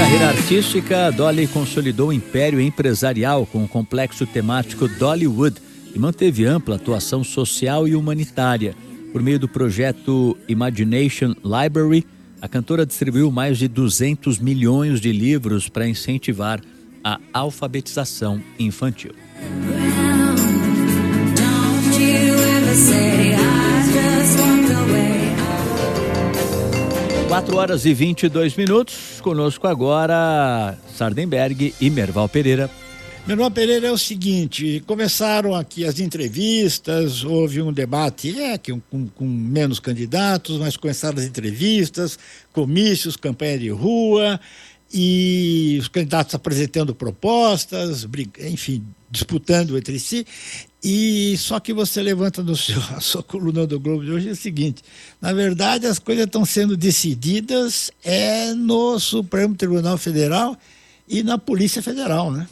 carreira artística, Dolly consolidou o império empresarial com o complexo temático Dollywood e manteve ampla atuação social e humanitária. Por meio do projeto Imagination Library, a cantora distribuiu mais de 200 milhões de livros para incentivar a alfabetização infantil. 4h22. Conosco agora Sardenberg e Merval Pereira. Merval Pereira, é o seguinte, começaram aqui as entrevistas, houve um debate com menos candidatos, mas começaram as entrevistas, comícios, campanha de rua, e os candidatos apresentando propostas, enfim, disputando entre si. E só que você levanta a sua coluna do Globo de hoje é o seguinte: na verdade as coisas estão sendo decididas no Supremo Tribunal Federal e na Polícia Federal, né?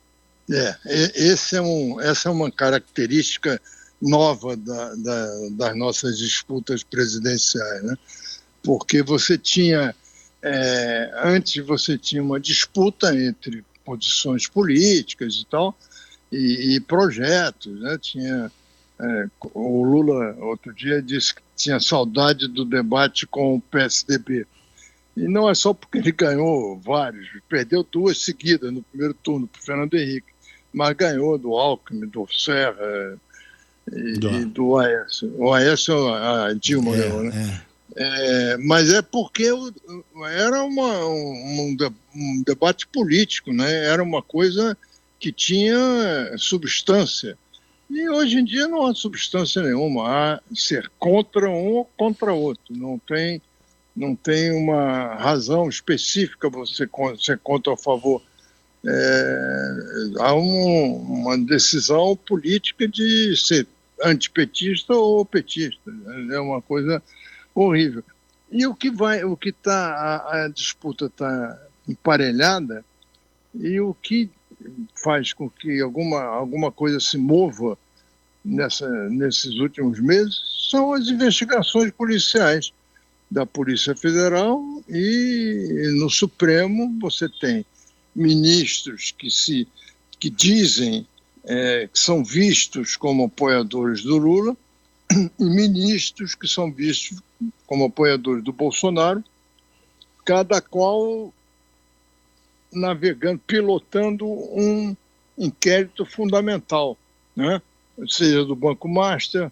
Essa é uma característica nova das nossas disputas presidenciais, né? Porque você tinha, antes você tinha uma disputa entre posições políticas e tal, e projetos, né? Tinha, o Lula outro dia disse que tinha saudade do debate com o PSDB. E não é só porque ele ganhou vários, perdeu 2 seguidas no primeiro turno para o Fernando Henrique, mas ganhou do Alckmin, do Serra e do Aécio. O Aécio, a Dilma ganhou, né? Mas é porque era um debate político, né? Era uma coisa que tinha substância. E hoje em dia não há substância nenhuma, há ser contra um ou contra outro. Não tem uma razão específica você ser contra ou a favor. Há uma decisão política de ser antipetista ou petista. É uma coisa horrível. E a disputa está emparelhada, e o que faz com que alguma coisa se mova nesses últimos meses são as investigações policiais da Polícia Federal, e no Supremo você tem ministros que dizem que são vistos como apoiadores do Lula e ministros que são vistos como apoiadores do Bolsonaro, cada qual navegando, pilotando um inquérito fundamental, né? Seja do Banco Master,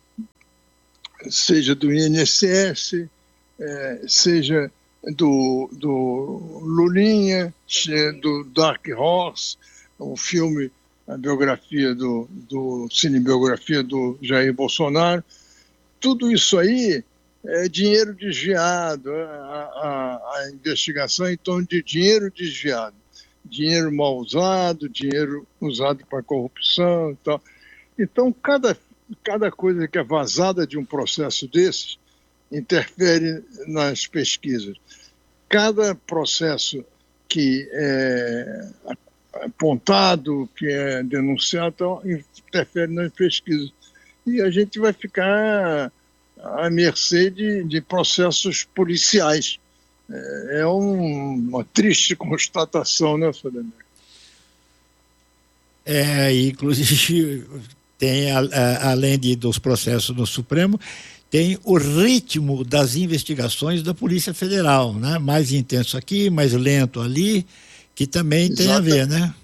seja do INSS, seja do Lulinha, do Dark Horse, o filme, a biografia cinebiografia do Jair Bolsonaro. Tudo isso aí é dinheiro desviado, a investigação em torno de dinheiro desviado, dinheiro mal usado, dinheiro usado para corrupção e tal. Então, cada coisa que é vazada de um processo desses interfere nas pesquisas. Cada processo que é apontado, que é denunciado, interfere nas pesquisas. E a gente vai ficar à mercê de processos policiais. É uma triste constatação, né, Sardenberg? Inclusive, tem, além dos processos no Supremo, tem o ritmo das investigações da Polícia Federal, né? Mais intenso aqui, mais lento ali, que também tem a ver, né?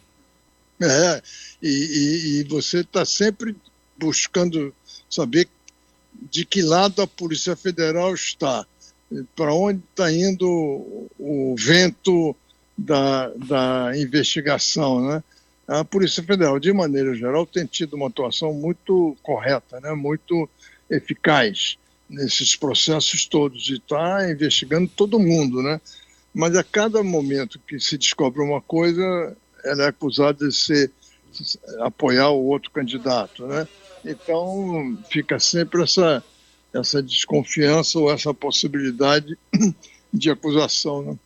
E você está sempre buscando saber de que lado a Polícia Federal está, para onde está indo o vento da investigação, né? A Polícia Federal, de maneira geral, tem tido uma atuação muito correta, né? Muito eficaz nesses processos todos, e está investigando todo mundo, né? Mas a cada momento que se descobre uma coisa, ela é acusada de apoiar o outro candidato, né? Então fica sempre essa desconfiança ou essa possibilidade de acusação,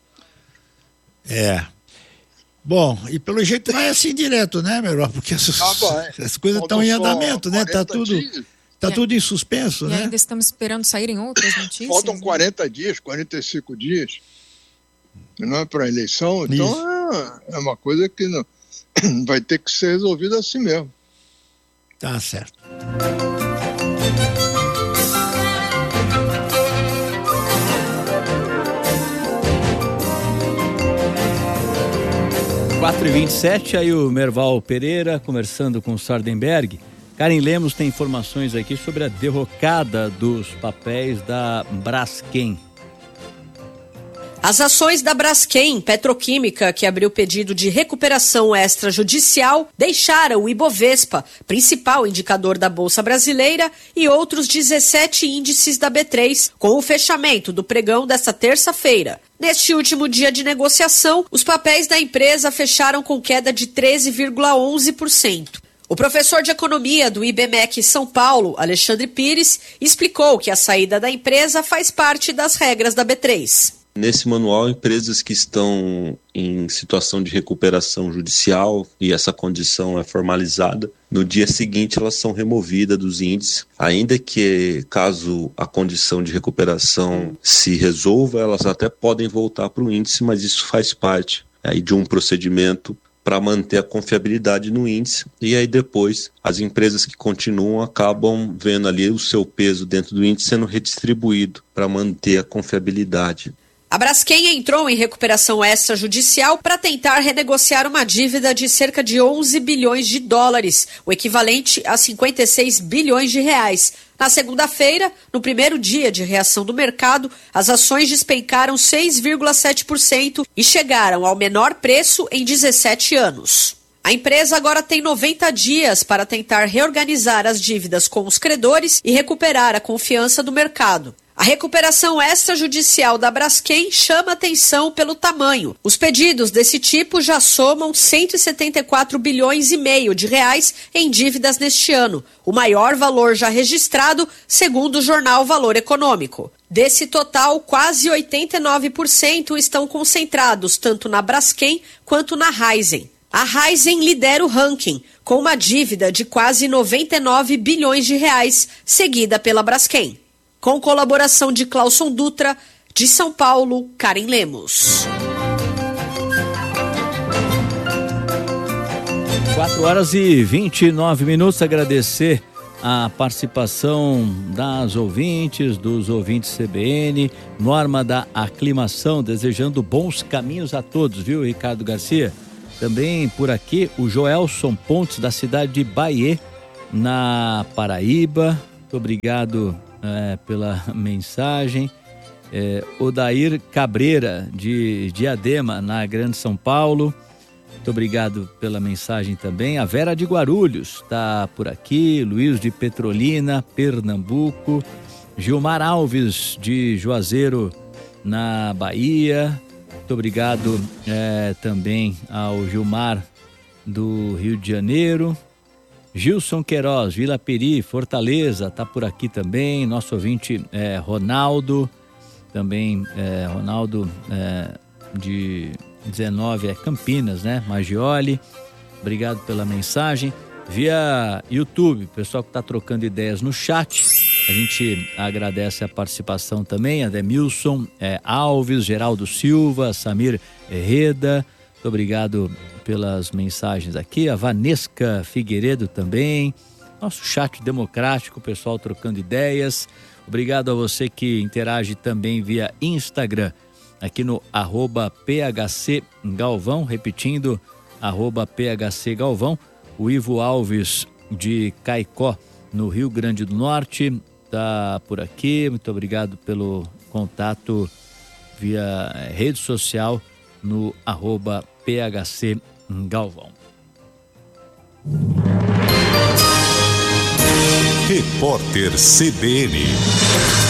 né? Bom, e pelo jeito vai assim direto, né, Merval? Porque as coisas estão em andamento, né? Tá tudo em suspenso, né? E ainda estamos esperando saírem outras notícias. Faltam 40 dias, 45 dias. não é para eleição, então é uma coisa que não, vai ter que ser resolvida assim mesmo. Tá certo. Quatro e 27, aí o Merval Pereira conversando com o Sardenberg. Karen Lemos tem informações aqui sobre a derrocada dos papéis da Braskem. As ações da Braskem Petroquímica, que abriu pedido de recuperação extrajudicial, deixaram o Ibovespa, principal indicador da Bolsa Brasileira, e outros 17 índices da B3, com o fechamento do pregão desta terça-feira. Neste último dia de negociação, os papéis da empresa fecharam com queda de 13,11%. O professor de economia do IBMEC São Paulo, Alexandre Pires, explicou que a saída da empresa faz parte das regras da B3. Nesse manual, empresas que estão em situação de recuperação judicial e essa condição é formalizada, no dia seguinte elas são removidas dos índices, ainda que caso a condição de recuperação se resolva, elas até podem voltar para o índice, mas isso faz parte aí de um procedimento para manter a confiabilidade no índice, e aí depois as empresas que continuam acabam vendo ali o seu peso dentro do índice sendo redistribuído para manter a confiabilidade. A Braskem entrou em recuperação extrajudicial para tentar renegociar uma dívida de cerca de 11 bilhões de dólares, o equivalente a 56 bilhões de reais. Na segunda-feira, no primeiro dia de reação do mercado, as ações despencaram 6,7% e chegaram ao menor preço em 17 anos. A empresa agora tem 90 dias para tentar reorganizar as dívidas com os credores e recuperar a confiança do mercado. A recuperação extrajudicial da Braskem chama atenção pelo tamanho. Os pedidos desse tipo já somam 174 bilhões e meio de reais em dívidas neste ano, o maior valor já registrado, segundo o jornal Valor Econômico. Desse total, quase 89% estão concentrados tanto na Braskem quanto na Raízen. A Raízen lidera o ranking, com uma dívida de quase 99 bilhões de reais, seguida pela Braskem. Com colaboração de Clauson Dutra, de São Paulo, Karen Lemos. 4h29. Agradecer a participação das ouvintes, dos ouvintes CBN, Norma da Aclimação, desejando bons caminhos a todos, viu, Ricardo Garcia? Também por aqui o Joelson Pontes, da cidade de Bahia, na Paraíba. Muito obrigado pela mensagem. Odair Cabreira, de Diadema, na Grande São Paulo. Muito obrigado pela mensagem também. A Vera de Guarulhos está por aqui. Luiz de Petrolina, Pernambuco. Gilmar Alves, de Juazeiro, na Bahia. Muito obrigado também ao Gilmar, do Rio de Janeiro. Gilson Queiroz, Vila Peri, Fortaleza, está por aqui também. Nosso ouvinte Ronaldo, também Ronaldo de 19, Campinas, né? Magioli, obrigado pela mensagem. Via YouTube, pessoal que está trocando ideias no chat, a gente agradece a participação também. Ademilson Alves, Geraldo Silva, Samir Herreda, muito obrigado pelas mensagens aqui. A Vanesca Figueiredo também. Nosso chat democrático, o pessoal trocando ideias. Obrigado a você que interage também via Instagram, aqui no @PHCGalvão, repetindo, @PHCGalvão. O Ivo Alves, de Caicó, no Rio Grande do Norte, está por aqui. Muito obrigado pelo contato via rede social no @PHCGalvão. Repórter CBN.